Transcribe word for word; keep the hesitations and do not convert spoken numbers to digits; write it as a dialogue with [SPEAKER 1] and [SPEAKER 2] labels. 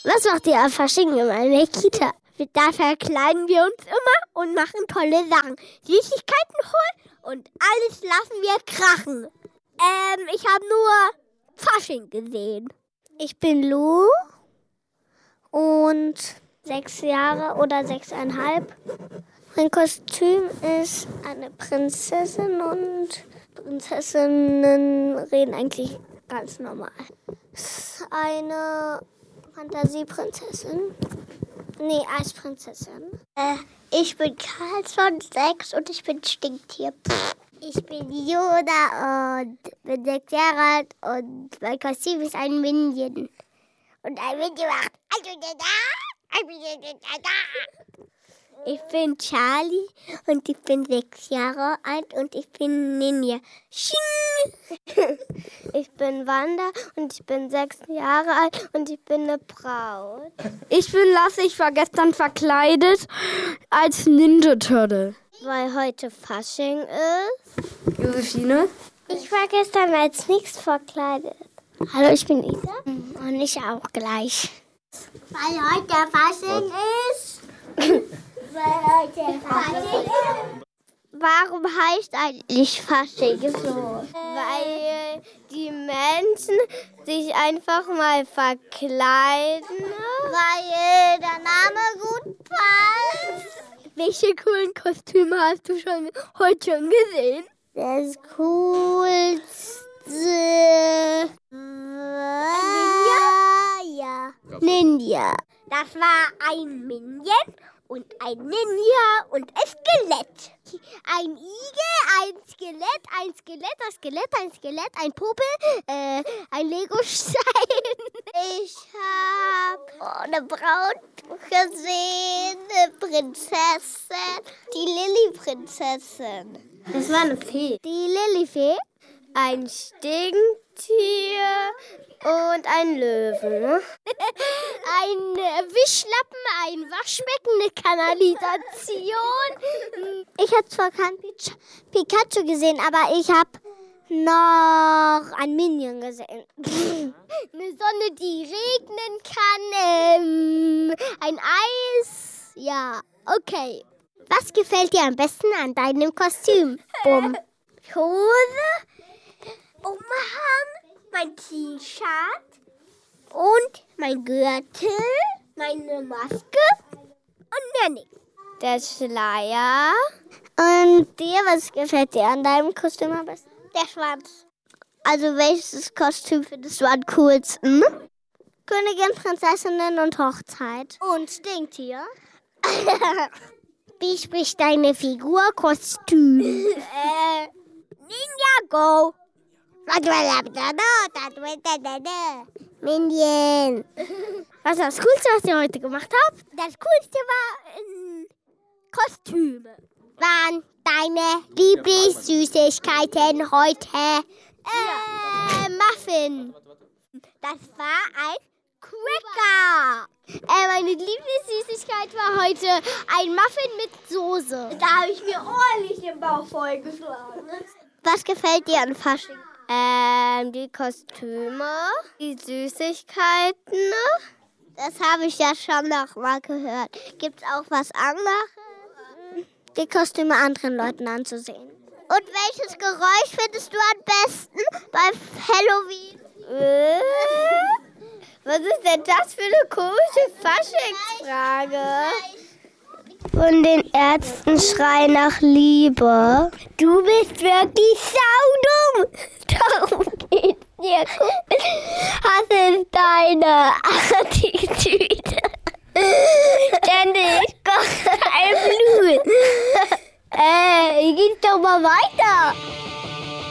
[SPEAKER 1] Was macht ihr auf Fasching in meiner Kita? Da verkleiden wir uns immer und machen tolle Sachen. Süßigkeiten holen und alles lassen wir krachen. Ähm, ich habe nur Fasching gesehen. Ich bin Lou und sechs Jahre oder sechseinhalb. Mein Kostüm ist eine Prinzessin und Prinzessinnen reden eigentlich ganz normal. Es ist eine Fantasieprinzessin. Nee, Eisprinzessin. Äh, ich bin Carlson, sechs und ich bin Stinktier. Ich bin Yoda und bin sechs Jahre alt und mein Kostüm ist ein Minion. Und ein Minion macht... Ich bin Charlie und ich bin sechs Jahre alt und ich bin Ninja. Ich bin Wanda und ich bin sechs Jahre alt und ich bin eine Braut.
[SPEAKER 2] Ich bin Lasse, ich war gestern verkleidet als Ninja Turtle.
[SPEAKER 1] Weil heute Fasching ist.
[SPEAKER 2] Josephine?
[SPEAKER 1] Ich war gestern als nichts verkleidet. Hallo, ich bin Isa. Und ich auch gleich. Weil heute Fasching ist. Weil heute Fasching ist. Warum heißt eigentlich Fasching so? Weil die Menschen sich einfach mal verkleiden. Weil der Name gut passt. Welche coolen Kostüme hast du schon heute schon gesehen? Das coolste. Ninja? Ja. Ninja. Das war ein Minion und ein Ninja und ein Skelett. Ein Igel, ein Skelett, ein Skelett, ein Skelett, ein Skelett, ein Puppe, äh, ein Legostein. Ich habe eine Braut gesehen, eine Prinzessin, die Lilli-Prinzessin.
[SPEAKER 2] Das war eine Fee.
[SPEAKER 1] Die Lillifee, ein Stinktier und ein Löwe. Ein Wischlappen, ein Waschbecken, eine Kanalisation. Ich habe zwar kein Pikachu gesehen, aber ich habe noch ein Minion gesehen. Eine Sonne, die regnen kann, ähm, ein Eis. Ja, okay. Was gefällt dir am besten an deinem Kostüm? Bumm. Hose, Umhang, mein T-Shirt und mein Gürtel, meine Maske und mehr nichts. Der Schleier. Und dir, was gefällt dir an deinem Kostüm am besten? Der Schwanz. Also welches Kostüm findest du am coolsten? Königin, Prinzessinnen und Hochzeit. Und Stinktier. Wie spricht deine Figur Kostüm? äh, Ninja Go. Minion. Was war das Coolste, was ihr heute gemacht habt? Das Coolste war ähm, Kostüme. Waren deine Lieblingssüßigkeiten heute? Äh, Muffin. Das war ein Cracker. Äh, meine Lieblingssüßigkeit war heute ein Muffin mit Soße. Da habe ich mir ordentlich den Bauch vollgeschlagen. Was gefällt dir an Fasching? Ähm, die Kostüme, die Süßigkeiten. Das habe ich ja schon noch mal gehört. Gibt es auch was anderes? Die Kostüme anderen Leuten anzusehen. Und welches Geräusch findest du am besten bei Halloween? Äh? Was ist denn das für eine komische Faschingsfrage? Von den Ärzten Schrei nach Liebe. Du bist wirklich saudumm. Darum geht's dir gut. Das ist deine Attitüde. Ständig kocht ein Blut. Ey, geht's doch mal weiter.